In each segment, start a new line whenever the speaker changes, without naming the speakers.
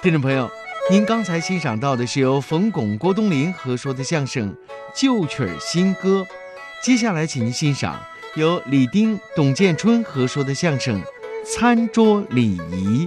听众朋友，您刚才欣赏到的是由冯巩、郭冬临合说的相声《旧曲儿新歌》，接下来请您欣赏由李丁、董建春合说的相声《餐桌礼仪》。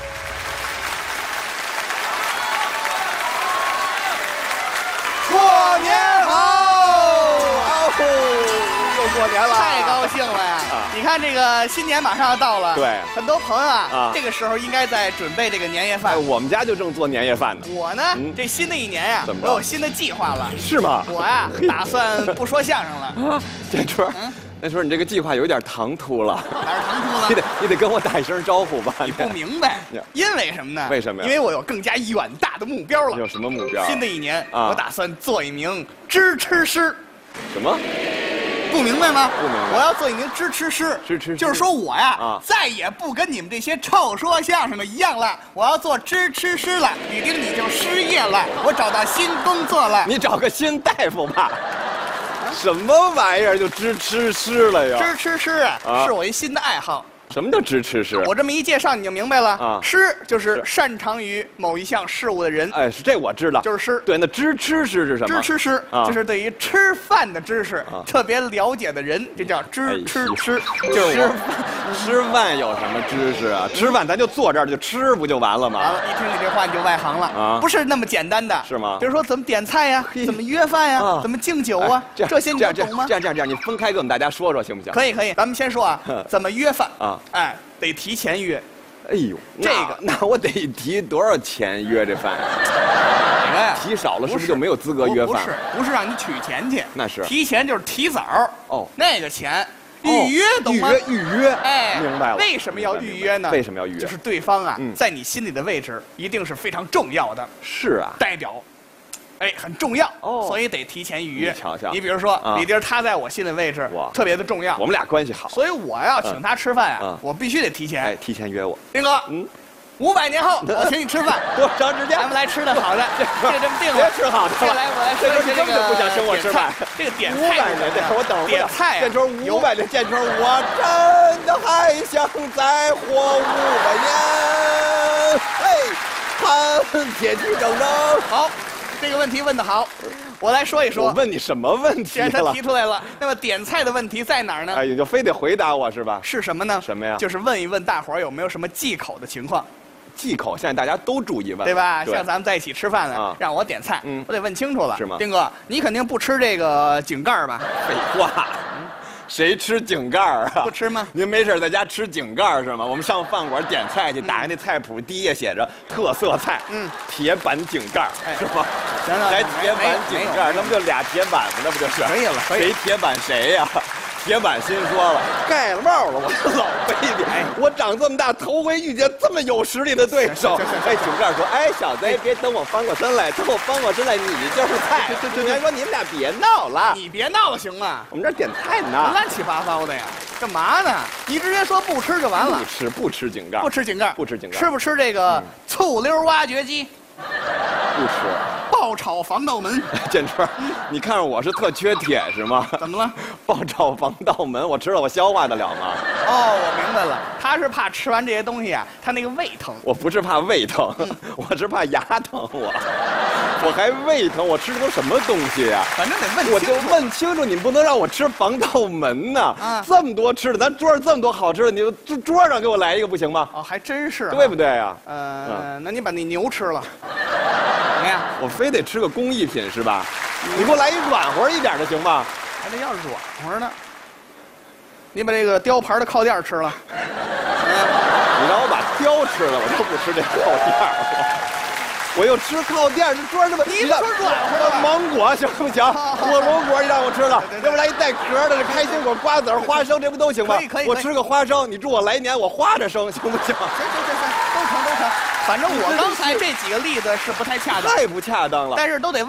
过年好！又过年了，
太高兴了呀！你看这个新年马上要到了，
对，
很多朋友啊，这个时候应该在准备这个年夜饭。
我们家就正做年夜饭呢。
我呢，这新的一年呀，我有新的计划了。
是吗？
我呀，打算不说相声了。
建春，那时候你这个计划有点唐突了。
哪是唐突了？
你得跟我打一声招呼吧。
你不明白，因为什么呢？
为什么呀？
因为我有更加远大的目标了。
有什么目标？
新的一年，我打算做一名支吃师。
什么？
不明白吗？
不明白。
我要做一名支吃师，就是说我呀，再也不跟你们这些臭说相声的一样了，我要做支吃师了。吕丁，你就失业了，我找到新工作了。
你找个新大夫吧。什么玩意儿就支吃师了呀？
支吃师啊，是我一新的爱好。
什么叫支吃师？
我这么一介绍你就明白了
啊。
师就是擅长于某一项事物的人。
哎，是这我知道，
就是师。
对，那支吃师是什么？
支吃师就是对于吃饭的知识特别了解的人，这叫支吃师。
就是吃饭有什么知识啊？吃饭咱就坐这儿就吃，不就完了吗？
完了，一听你这话你就外行了啊！不是那么简单的，
是吗？
比如说怎么点菜呀，怎么约饭呀，怎么敬酒啊，这些你都懂吗？
这样，你分开给我们大家说说行不行？
可以，咱们先说啊，怎么约饭啊？哎，得提前约。
哎呦，
这个
那我得提多少钱约这饭呀？提少了是不是就没有资格约饭？
不是让你取钱去，
那是
提前就是提早哦，那个钱。预约懂吗？
预约，
哎，
明白了。
为什么要预约呢？
为什么要预约？
就是对方啊，在你心里的位置一定是非常重要的。
是啊，
代表，哎，很重要哦，所以得提前预约。
瞧瞧，
你比如说李丁，他在我心里位置特别的重要，
我们俩关系好，
所以我要请他吃饭啊，我必须得提前。
哎，提前约我。
丁哥，500年后我请你吃饭，
多长时间？
咱们来吃的好的，这么定了。
别吃好的，
我来说一下这个
不想请我吃饭。
这个点菜
500年，我等
点菜。
建春500年，建春，我真的还想再活500年。嘿，看铁蹄铮铮。
好，这个问题问得好，我来说一说。
我问你什么问题了？
既然他提出来了，那么点菜的问题在哪儿呢？
哎，你就非得回答我是吧？
是什么呢？
什么呀？
就是问一问大伙儿有没有什么忌口的情况。
忌口，现在大家都注意问，
对吧？像咱们在一起吃饭呢，让我点菜，我得问清楚了，
是吗？
丁哥，你肯定不吃这个井盖吧？
废话，谁吃井盖啊？
不吃吗？
您没事在家吃井盖是吗？我们上饭馆点菜去，打开那菜谱，第一页写着特色菜，铁板井盖，是吧？来铁板井盖，那不就俩铁板吗？那不就是？
可以了，
谁铁板谁呀？铁板心说了，盖了帽了，我老baby，我长这么大头回遇见这么有实力的对手。哎，井盖说，哎，小子，别等我翻过身来，等我翻过身来，你就是菜。对，人说你们俩别闹了，
你别闹了行吗？
我们这点菜呢，
乱七八糟的呀，干嘛呢？你直接说不吃就完了。
不吃井盖，
不吃井盖，
不吃井盖。
吃不吃这个醋溜挖掘机？
不吃。
爆炒防盗门，
建春，你看着我是特缺铁是吗？
怎么了？
爆炒防盗门，我吃了我消化得了吗？
哦，我明白了，他是怕吃完这些东西啊，他那个胃疼。
我不是怕胃疼，我是怕牙疼我还胃疼，我吃的都什么东西呀？
反正得问清楚。
我就问清楚，你不能让我吃防盗门呐！这么多吃的，咱桌上这么多好吃的，你就桌上给我来一个不行吗？
哦，还真是，
对不对呀？
那你把那牛吃了。怎么样？
我非得吃个工艺品是吧？你给我来一软和一点的行吗？
还得要软和呢。你把这个雕盘的靠垫吃了。
你让我把雕吃了，我就不吃这靠垫我又吃靠垫，这桌上这么
你说软和
芒果行不行？火龙果你让我吃了，要不来一带壳的，这开心果、瓜子、花生，这不都行吗？
可以。
我吃个花生，你祝我来年我花着生，行不行？
行，都成。反正我刚才这几个例子是不太恰当，
太不恰当了。
但是都得问。